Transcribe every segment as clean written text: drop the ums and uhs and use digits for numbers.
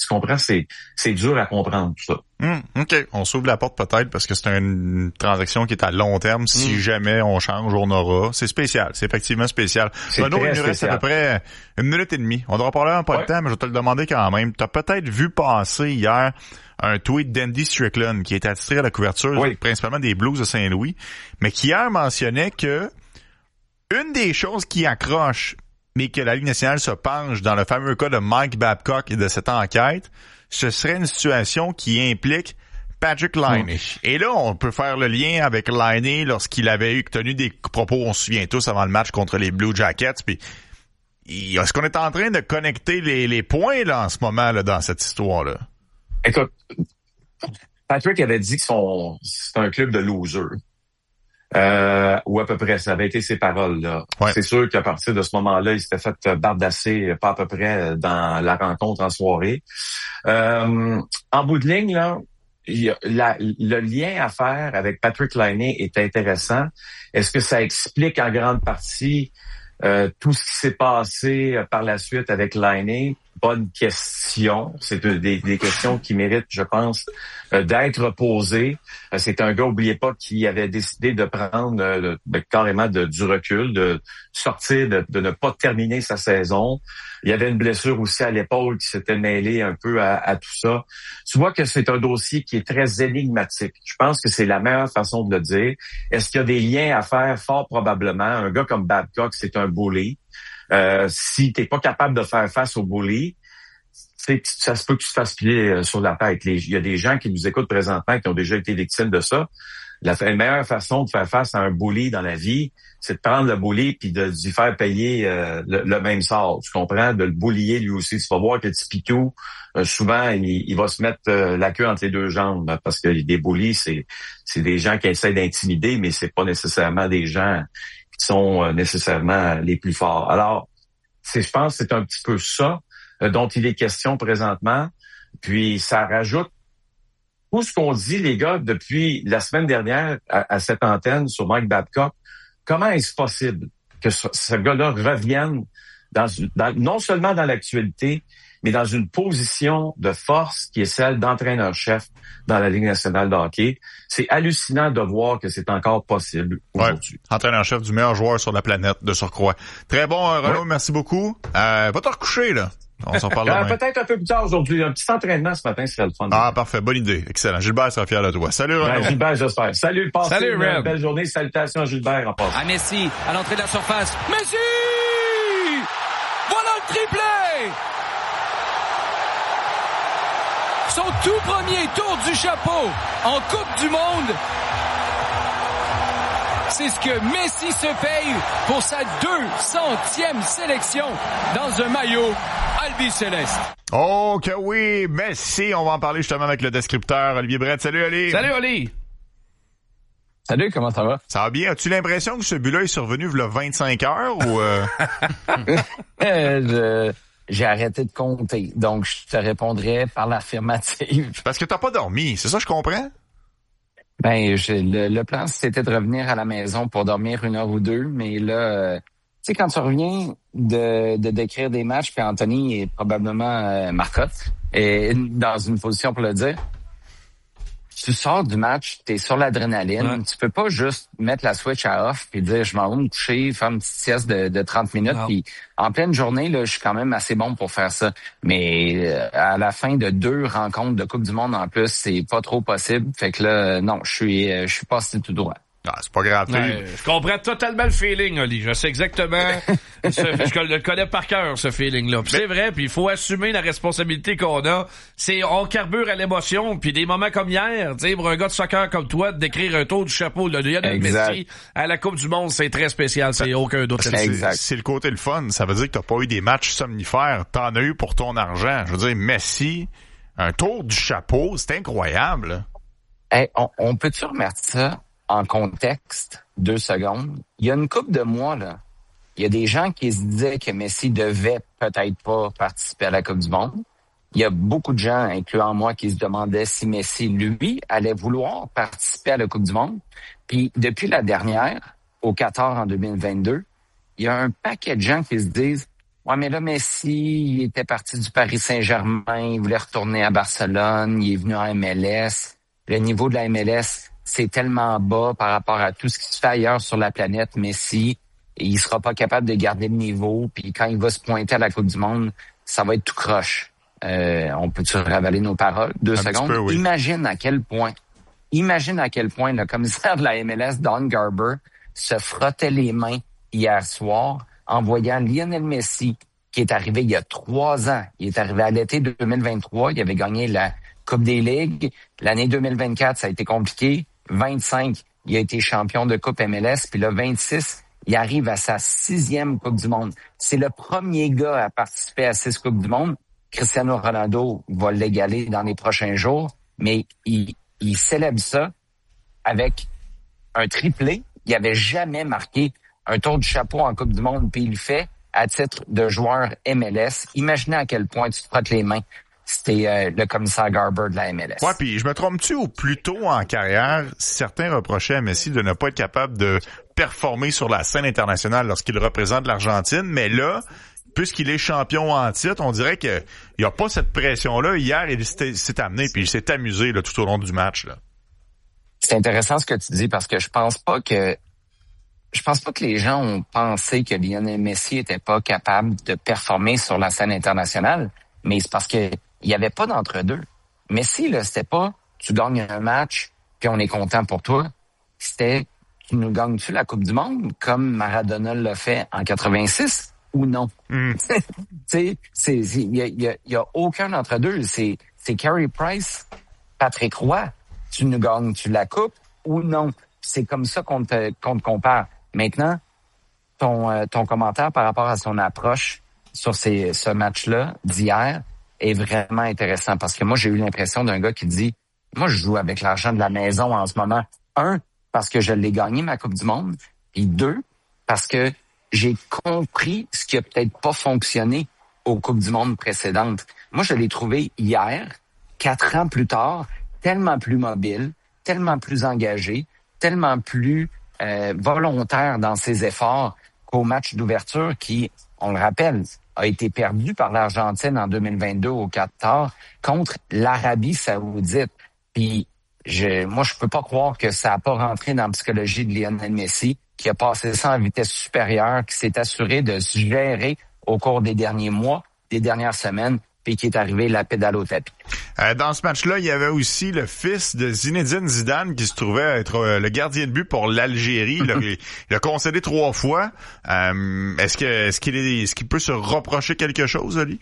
Tu comprends? C'est dur à comprendre, tout ça. OK. On s'ouvre la porte peut-être parce que c'est une transaction qui est à long terme. Si jamais on change, on aura. C'est spécial. C'est effectivement spécial. Renaud, il nous reste à peu près 1 minute et demie. On devra parler un peu de temps, mais je vais te le demander quand même. Tu as peut-être vu passer hier un tweet d'Andy Strickland qui est attitré à la couverture principalement des Blues de Saint-Louis, mais qui hier mentionnait que une des choses qui accroche, mais que la Ligue nationale se penche dans le fameux cas de Mike Babcock et de cette enquête, ce serait une situation qui implique Patrik Laine. Et là, on peut faire le lien avec Laine lorsqu'il avait tenu des propos, on se souvient tous, avant le match contre les Blue Jackets. Puis, est-ce qu'on est en train de connecter les points là en ce moment là dans cette histoire-là? Écoute, Patrick avait dit que c'est un club de losers. Ou à peu près, ça avait été ses paroles, là. Ouais. C'est sûr qu'à partir de ce moment-là, il s'était fait bardasser pas à peu près dans la rencontre en soirée. En bout de ligne, là, le lien à faire avec Patrik Laine est intéressant. Est-ce que ça explique en grande partie tout ce qui s'est passé par la suite avec Laine? Bonne question. C'est des questions qui méritent, je pense, d'être posées. C'est un gars, oubliez pas, qui avait décidé de prendre carrément du recul, de sortir, de ne pas terminer sa saison. Il y avait une blessure aussi à l'épaule qui s'était mêlée un peu à tout ça. Tu vois que c'est un dossier qui est très énigmatique. Je pense que c'est la meilleure façon de le dire. Est-ce qu'il y a des liens à faire? Fort probablement. Un gars comme Babcock, c'est un bully. Si t'es pas capable de faire face au bully, ça se peut que tu te fasses piler sur la tête. Il y a des gens qui nous écoutent présentement qui ont déjà été victimes de ça. La meilleure façon de faire face à un bully dans la vie, c'est de prendre le bully puis de lui faire payer le même sort. Tu comprends? De le bullier lui aussi. Tu vas voir que petit pitou, souvent, il va se mettre la queue entre les deux jambes parce que des bullies, c'est des gens qui essaient d'intimider, mais c'est pas nécessairement des gens qui sont nécessairement les plus forts. Alors, je pense que c'est un petit peu ça dont il est question présentement. Puis, ça rajoute tout ce qu'on dit, les gars, depuis la semaine dernière à cette antenne sur Mike Babcock. Comment est-ce possible que ce gars-là revienne non seulement dans l'actualité, mais dans une position de force qui est celle d'entraîneur-chef dans la Ligue nationale de hockey? C'est hallucinant de voir que c'est encore possible aujourd'hui. Ouais. Entraîneur-chef du meilleur joueur sur la planète, de surcroît. Très bon, Renaud, merci beaucoup. Va te recoucher, là. On s'en parle demain. Peut-être un peu plus tard aujourd'hui. Un petit entraînement ce matin serait le fun. Ah, parfait. Bonne idée. Excellent. Gilbert sera fier de toi. Salut, Renaud. Gilbert, j'espère. Salut, passez une belle journée. Salutations à Gilbert en passant. À Messi, à l'entrée de la surface. Messi! Voilà le triplé! Son tout premier tour du chapeau en Coupe du Monde. C'est ce que Messi se paye pour sa 200e sélection dans un maillot albi-céleste. Oh que oui, Messi, on va en parler justement avec le descripteur Olivier Brett. Salut Oli. Salut Oli. Salut, comment ça va? Ça va bien. As-tu l'impression que ce but-là est survenu il y a 25 heures ou J'ai arrêté de compter, donc je te répondrai par l'affirmative. Parce que t'as pas dormi, c'est ça je comprends? Ben, le plan, c'était de revenir à la maison pour dormir 1 heure ou 2, mais là, tu sais, quand tu reviens de décrire des matchs, puis Anthony est probablement Marcotte, et dans une position pour le dire, tu sors du match, t'es sur l'adrénaline, tu peux pas juste mettre la switch à off puis dire je m'en vais me coucher, faire une petite sieste de 30 minutes. Puis en pleine journée, là, je suis quand même assez bon pour faire ça. Mais à la fin de 2 rencontres de Coupe du Monde en plus, c'est pas trop possible. Fait que là, non, je suis passé tout droit. Ah, c'est pas grave. Je comprends totalement le feeling, Oli. Je sais exactement. Je le connais par cœur, ce feeling-là. Puis c'est vrai, puis il faut assumer la responsabilité qu'on a. On carbure à l'émotion, puis des moments comme hier, tu sais, pour un gars de soccer comme toi, de décrire un tour du chapeau de Lionel Messi à la Coupe du Monde, c'est très spécial, c'est aucun doute. C'est le côté le fun. Ça veut dire que t'as pas eu des matchs somnifères. T'en as eu pour ton argent. Je veux dire, Messi, un tour du chapeau, c'est incroyable. Hey, on peut-tu remettre ça en contexte, 2 secondes? Il y a une couple de mois, là, il y a des gens qui se disaient que Messi devait peut-être pas participer à la Coupe du Monde. Il y a beaucoup de gens, incluant moi, qui se demandaient si Messi, lui, allait vouloir participer à la Coupe du Monde. Puis, depuis la dernière, au Qatar en 2022, il y a un paquet de gens qui se disent Ouais, mais là, Messi, il était parti du Paris Saint-Germain, il voulait retourner à Barcelone, il est venu en MLS. Le niveau de la MLS, c'est tellement bas par rapport à tout ce qui se fait ailleurs sur la planète. Messi, il sera pas capable de garder le niveau, puis quand il va se pointer à la Coupe du Monde, ça va être tout croche. On peut-tu ravaler nos paroles? 2 secondes. Peu, oui. Imagine à quel point le commissaire de la MLS, Don Garber, se frottait les mains hier soir en voyant Lionel Messi, qui est arrivé il y a 3 ans. Il est arrivé à l'été 2023. Il avait gagné la Coupe des Ligues. L'année 2024, ça a été compliqué. 25, il a été champion de Coupe MLS. Puis là, 26, il arrive à sa 6e Coupe du Monde. C'est le premier gars à participer à 6 Coupes du Monde. Cristiano Ronaldo va l'égaler dans les prochains jours. Mais il célèbre ça avec un triplé. Il avait jamais marqué un tour du chapeau en Coupe du Monde, puis il le fait à titre de joueur MLS. Imaginez à quel point tu te frottes les mains. C'était le commissaire Garber de la MLS. Ouais, puis je me trompe-tu ou plus tôt en carrière, certains reprochaient à Messi de ne pas être capable de performer sur la scène internationale lorsqu'il représente l'Argentine, mais là, puisqu'il est champion en titre, on dirait qu'il n'y a pas cette pression-là. Hier, il s'est amené, puis il s'est amusé là, tout au long du match, là. C'est intéressant ce que tu dis parce que je pense pas que les gens ont pensé que Lionel Messi était pas capable de performer sur la scène internationale, mais c'est parce que il y avait pas d'entre-deux. Messi, là, c'était pas tu gagnes un match puis on est content pour toi. C'était tu nous gagnes-tu la Coupe du Monde comme Maradona l'a fait en 86 ou non? Tu sais, il y a aucun d'entre-deux. C'est Carey Price, Patrick Roy. Tu nous gagnes-tu la coupe ou non? C'est comme ça qu'on te compare. Maintenant, ton commentaire par rapport à son approche sur ce match-là d'hier est vraiment intéressant parce que moi, j'ai eu l'impression d'un gars qui dit « Moi, je joue avec l'argent de la maison en ce moment. 1, parce que je l'ai gagné, ma Coupe du Monde. Puis 2, parce que j'ai compris ce qui a peut-être pas fonctionné aux Coupes du Monde précédentes. Moi, je l'ai trouvé hier, 4 ans plus tard, tellement plus mobile, tellement plus engagé, tellement plus volontaire dans ses efforts qu'au match d'ouverture qui, on le rappelle, a été perdu par l'Argentine en 2022 au Qatar contre l'Arabie Saoudite. Puis moi, je peux pas croire que ça a pas rentré dans la psychologie de Lionel Messi, qui a passé ça en vitesse supérieure, qui s'est assuré de se gérer au cours des derniers mois, des dernières semaines, puis qui est arrivé la pédale au tapis. Dans ce match-là, il y avait aussi le fils de Zinedine Zidane qui se trouvait être le gardien de but pour l'Algérie. Il a concédé 3 fois. Est-ce qu'il peut se reprocher quelque chose, Ali?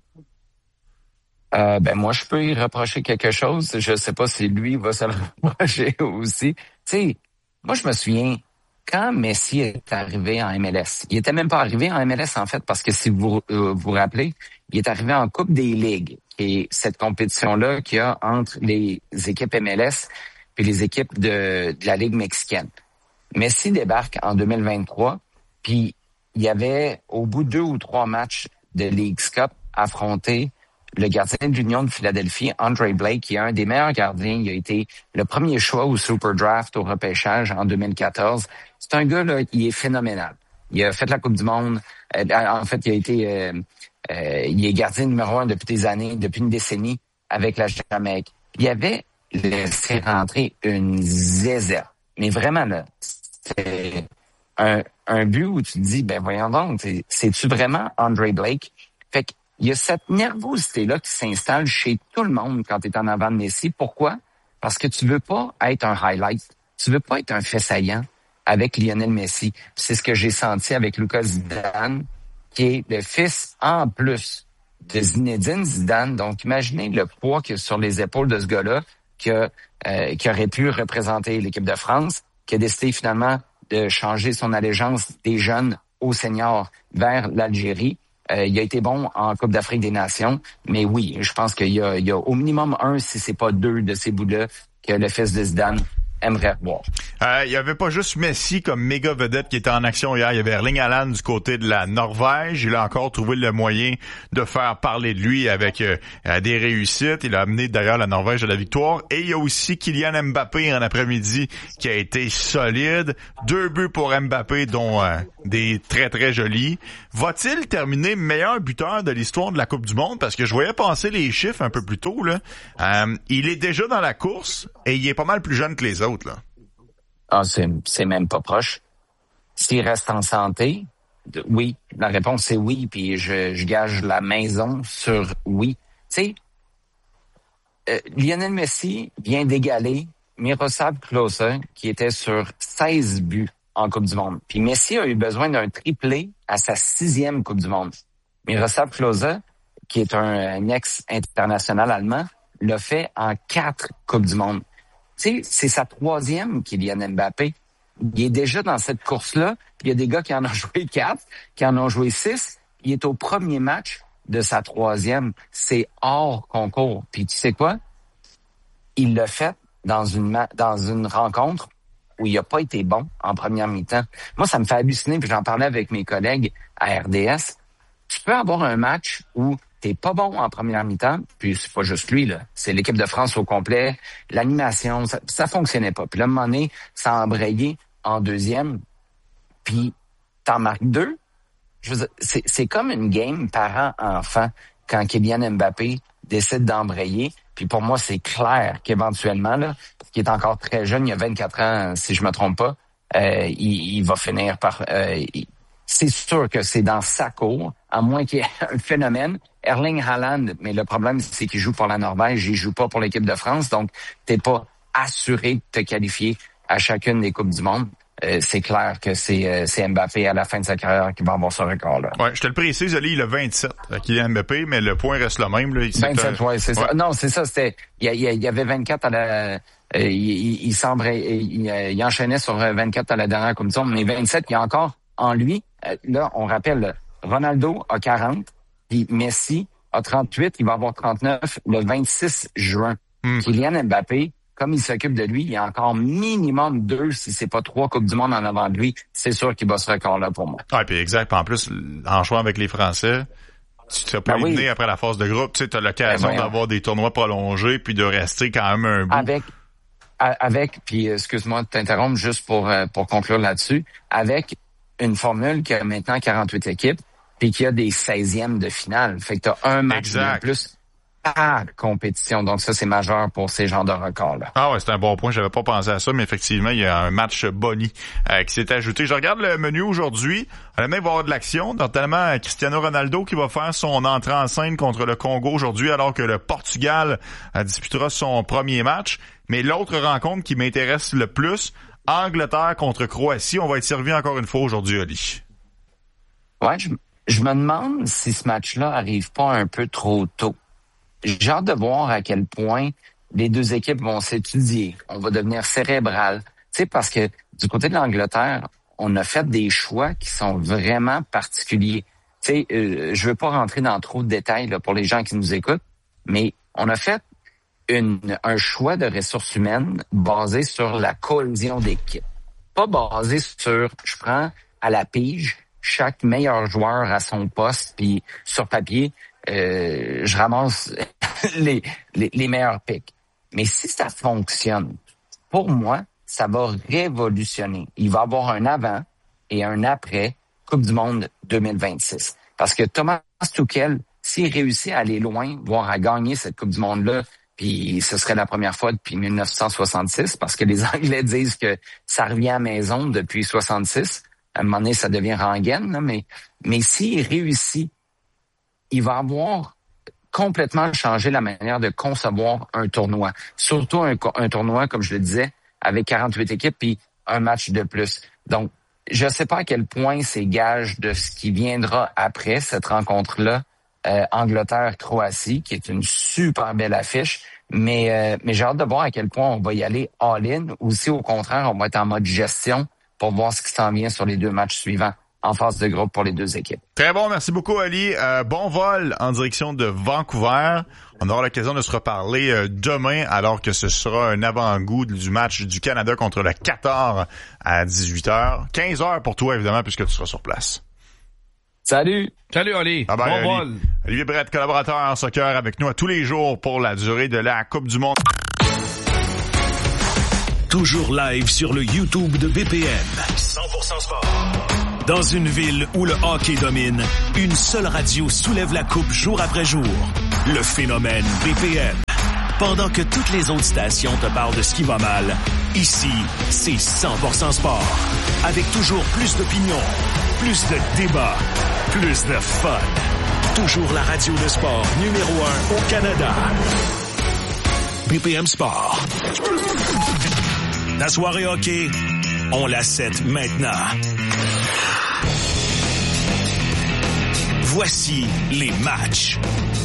Moi, je peux y reprocher quelque chose. Je sais pas si lui va se le reprocher aussi. Tu sais, moi, je me souviens, quand Messi est arrivé en MLS, il était même pas arrivé en MLS, en fait, parce que si vous vous rappelez, il est arrivé en Coupe des Ligues. Et cette compétition-là qu'il y a entre les équipes MLS et les équipes de la Ligue mexicaine. Messi débarque en 2023, puis il y avait, au bout de 2 ou 3 matchs de Leagues Cup, affronté le gardien de l'Union de Philadelphie, Andre Blake, qui est un des meilleurs gardiens. Il a été le premier choix au Super Draft, au repêchage en 2014. C'est un gars, là, il est phénoménal. Il a fait la Coupe du Monde. En fait, il a été... il est gardien numéro 1 depuis des années, depuis une décennie avec la Jamaïque. Il avait laissé rentrer une zézette. Mais vraiment, là, c'est un but où tu te dis, ben voyons donc, c'est-tu vraiment Andre Blake? Fait qu'il y a cette nervosité-là qui s'installe chez tout le monde quand tu es en avant de Messi. Pourquoi? Parce que tu veux pas être un highlight. Tu veux pas être un fait saillant avec Lionel Messi. C'est ce que j'ai senti avec Lucas Zidane, qui est le fils, en plus, de Zinedine Zidane. Donc, imaginez le poids qu'il y a sur les épaules de ce gars-là, qui aurait pu représenter l'équipe de France, qui a décidé finalement de changer son allégeance des jeunes aux seniors vers l'Algérie. Il a été bon en Coupe d'Afrique des Nations, mais oui, je pense qu'il y a au minimum 1, si c'est pas 2 de ces bouts-là, que le fils de Zidane aimerait voir. Il y avait pas juste Messi comme méga vedette qui était en action hier. Il y avait Erling Haaland du côté de la Norvège. Il a encore trouvé le moyen de faire parler de lui avec des réussites. Il a amené d'ailleurs la Norvège à la victoire. Et il y a aussi Kylian Mbappé en après-midi qui a été solide. 2 buts pour Mbappé, dont des très très jolis. Va-t-il terminer meilleur buteur de l'histoire de la Coupe du Monde? Parce que je voyais passer les chiffres un peu plus tôt, là. Il est déjà dans la course et il est pas mal plus jeune que les autres, là. Ah, c'est même pas proche. S'il reste en santé, oui. La réponse, c'est oui, puis je gage la maison sur oui. Tu sais, Lionel Messi vient d'égaler Miroslav Klose, qui était sur 16 buts en Coupe du Monde. Puis Messi a eu besoin d'un triplé à sa 6e Coupe du Monde. Miroslav Klose, qui est un ex-international allemand, l'a fait en 4 Coupes du Monde. Tu sais, c'est sa 3e, Kylian Mbappé. Il est déjà dans cette course-là. Il y a des gars qui en ont joué 4, qui en ont joué 6. Il est au premier match de sa 3e. C'est hors concours. Puis tu sais quoi? Il l'a fait dans une rencontre où il n'a pas été bon en première mi-temps. Moi, ça me fait halluciner, puis j'en parlais avec mes collègues à RDS. Tu peux avoir un match où t'es pas bon en première mi-temps, puis c'est pas juste lui, là. C'est l'équipe de France au complet. L'animation, ça fonctionnait pas. Puis là, à un moment donné, ça a embrayé en deuxième, puis t'en marques 2. Je veux dire, c'est comme une game parent-enfant quand Kylian Mbappé décide d'embrayer. Puis pour moi, c'est clair qu'éventuellement, là, parce qu'il est encore très jeune, il a 24 ans, si je me trompe pas, il va finir par... c'est sûr que c'est dans sa cour, à moins qu'il y ait un phénomène. Erling Haaland, mais le problème, c'est qu'il joue pour la Norvège, il joue pas pour l'équipe de France, donc t'es pas assuré de te qualifier à chacune des Coupes du Monde. C'est clair que c'est Mbappé à la fin de sa carrière qui va avoir ce record-là. Ouais, je te le précise, Ali, il a 27, Kylian Mbappé, mais le point reste le même. Là. 27, ouais, c'est ça. Non, c'est ça, c'était... Il y avait 24 à la... il enchaînait sur 24 à la dernière Coupe du Monde, mais 27, il y a encore en lui. Là, on rappelle, Ronaldo a 40, puis Messi a 38, il va avoir 39 le 26 juin. Kylian Mbappé, comme il s'occupe de lui, il y a encore minimum 2, si c'est pas 3 Coupes du Monde en avant de lui. C'est sûr qu'il bat ce record-là pour moi. Ah, puis exact. En plus, en jouant avec les Français, tu te serais pas éliminé après la phase de groupe. Tu sais, t'as l'occasion d'avoir des tournois prolongés puis de rester quand même un bout. Avec, puis excuse-moi de t'interrompre juste pour conclure là-dessus, avec une formule qui a maintenant 48 équipes puis qui a des 16e de finale. Fait que t'as un match de plus par compétition. Donc ça, c'est majeur pour ces genres de records-là. Ah ouais, c'est un bon point. J'avais pas pensé à ça, mais effectivement, il y a un match boni qui s'est ajouté. Je regarde le menu aujourd'hui. On va même avoir de l'action, notamment Cristiano Ronaldo qui va faire son entrée en scène contre le Congo aujourd'hui, alors que le Portugal disputera son premier match. Mais l'autre rencontre qui m'intéresse le plus, Angleterre contre Croatie. On va être servi encore une fois aujourd'hui, Ali. Ouais, je me demande si ce match-là arrive pas un peu trop tôt. J'ai hâte de voir à quel point les deux équipes vont s'étudier. On va devenir cérébral. Tu sais, parce que du côté de l'Angleterre, on a fait des choix qui sont vraiment particuliers. Tu sais, je veux pas rentrer dans trop de détails là, pour les gens qui nous écoutent, mais on a fait un choix de ressources humaines basé sur la cohésion d'équipe. Pas basé sur, je prends à la pige chaque meilleur joueur à son poste, puis sur papier, je ramasse les meilleurs picks. Mais si ça fonctionne, pour moi, ça va révolutionner. Il va y avoir un avant et un après Coupe du Monde 2026. Parce que Thomas Tuchel, s'il réussit à aller loin, voire à gagner cette Coupe du Monde-là, puis ce serait la première fois depuis 1966, parce que les Anglais disent que ça revient à la maison depuis 66. À un moment donné, ça devient rengaine, là, mais s'il réussit, il va avoir complètement changé la manière de concevoir un tournoi. Surtout un tournoi, comme je le disais, avec 48 équipes puis un match de plus. Donc, je ne sais pas à quel point c'est gage de ce qui viendra après cette rencontre-là, Angleterre-Croatie, qui est une super belle affiche. Mais j'ai hâte de voir à quel point on va y aller all-in ou si au contraire, on va être en mode gestion pour voir ce qui s'en vient sur les deux matchs suivants. en phase de groupe pour les deux équipes. Très bon, merci beaucoup Ali. Bon vol en direction de Vancouver. On aura l'occasion de se reparler demain alors que ce sera un avant-goût du match du Canada contre le Qatar à 18h. 15h pour toi évidemment puisque tu seras sur place. Salut! Salut Ali! Bye bye, bon Ali. vol! Olivier Brett, collaborateur en soccer avec nous à tous les jours pour la durée de la Coupe du Monde. Toujours live sur le YouTube de BPM. 100% sport. Dans une ville où le hockey domine, une seule radio soulève la coupe jour après jour. Le phénomène BPM. Pendant que toutes les autres stations te parlent de ce qui va mal, ici, c'est 100% sport. Avec toujours plus d'opinions, plus de débats, plus de fun. Toujours la radio de sport numéro 1 au Canada. BPM Sport. La soirée hockey, on la set maintenant. Voici les matchs.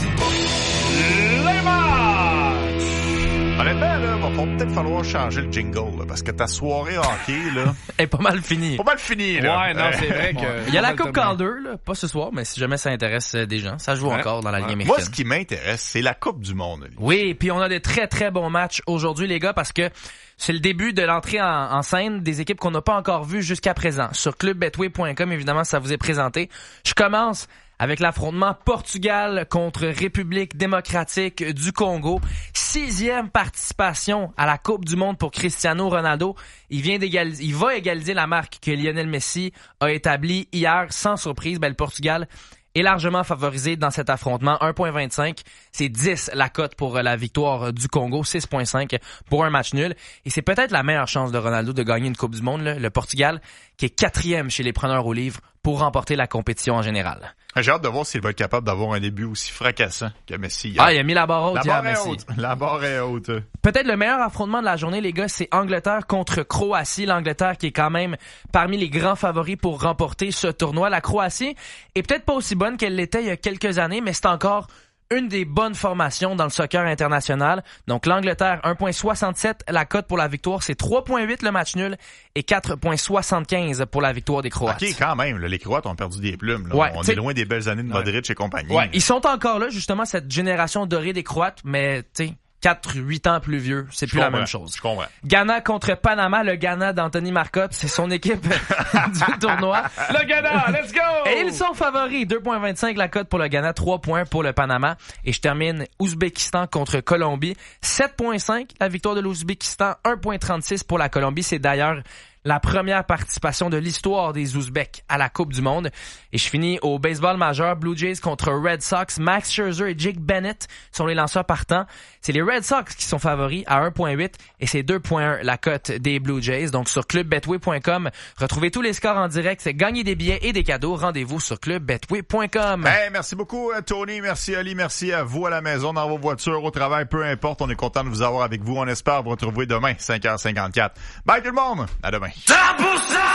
Les matchs! Honnêtement, là, va peut-être falloir changer le jingle, là, parce que ta soirée hockey, là... est pas mal finie. Pas mal finie, là. Ouais, non, c'est vrai que... Il y a la Coupe Calder, là, pas ce soir, mais si jamais ça intéresse des gens, ça joue encore dans la Ligue américaine. Moi, ce qui m'intéresse, c'est la Coupe du Monde. Oui, puis on a de très, très bons matchs aujourd'hui, les gars, parce que c'est le début de l'entrée en scène des équipes qu'on n'a pas encore vues jusqu'à présent. Sur clubbetway.com, évidemment, ça vous est présenté. Je commence avec l'affrontement Portugal contre République démocratique du Congo. 6e participation à la Coupe du Monde pour Cristiano Ronaldo. Il va égaliser la marque que Lionel Messi a établie hier. Sans surprise, le Portugal est largement favorisé dans cet affrontement. 1.25, c'est 10 la cote pour la victoire du Congo, 6.5 pour un match nul. Et c'est peut-être la meilleure chance de Ronaldo de gagner une Coupe du Monde, là, le Portugal, qui est 4e chez les preneurs au livre pour remporter la compétition en général. J'ai hâte de voir s'il va être capable d'avoir un début aussi fracassant que Messi hier. Ah, il a mis la barre haute hier, Messi. La barre est haute. Peut-être le meilleur affrontement de la journée, les gars, c'est Angleterre contre Croatie. L'Angleterre qui est quand même parmi les grands favoris pour remporter ce tournoi. La Croatie est peut-être pas aussi bonne qu'elle l'était il y a quelques années, mais c'est encore une des bonnes formations dans le soccer international. Donc l'Angleterre, 1.67, la cote pour la victoire, c'est 3.8 le match nul et 4.75 pour la victoire des Croates. OK, quand même, là, les Croates ont perdu des plumes. Là. Ouais, on est loin des belles années de Modric et compagnie. Ouais, ils sont encore là, justement, cette génération dorée des Croates, mais tu sais, 4-8 ans plus vieux, c'est plus la même chose. Je comprends. Ghana contre Panama, le Ghana d'Anthony Marcotte, c'est son équipe du tournoi. Le Ghana, let's go! Et ils sont favoris, 2.25 la cote pour le Ghana, 3 points pour le Panama. Et je termine Ouzbékistan contre Colombie, 7.5 la victoire de l'Ouzbékistan, 1.36 pour la Colombie. C'est d'ailleurs la première participation de l'histoire des Ouzbeks à la Coupe du Monde. Et je finis au baseball majeur, Blue Jays contre Red Sox. Max Scherzer et Jake Bennett sont les lanceurs partants. C'est les Red Sox qui sont favoris à 1.8 et c'est 2.1 la cote des Blue Jays. Donc sur clubbetway.com, retrouvez tous les scores en direct, gagnez des billets et des cadeaux. Rendez-vous sur clubbetway.com. Hey, merci beaucoup Tony, merci Ali, merci à vous à la maison, dans vos voitures, au travail, peu importe. On est content de vous avoir avec vous. On espère vous retrouver demain, 5h54. Bye tout le monde, à demain. 100%